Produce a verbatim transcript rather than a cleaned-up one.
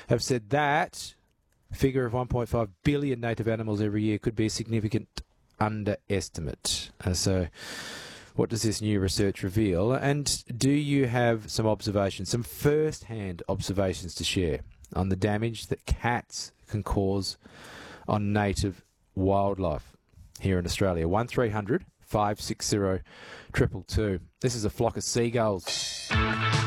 have said that figure of one point five billion native animals every year could be a significant underestimate. Uh, so what does this new research reveal? And do you have some observations, some first-hand observations to share on the damage that cats can cause on native wildlife here in Australia? one three hundred five six zero two two two. This is a flock of seagulls.